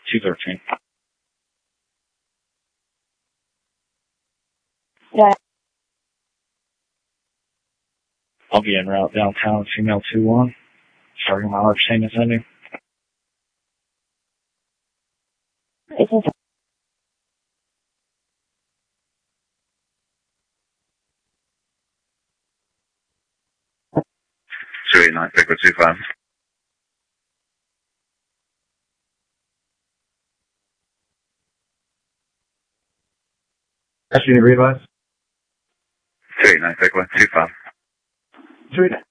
213. Yeah. I'll be en route downtown, female 2-1. Starting my large chain ascending. It's in 289, Pickle 25. That's unit readwise. 289, Pickle 25. 289.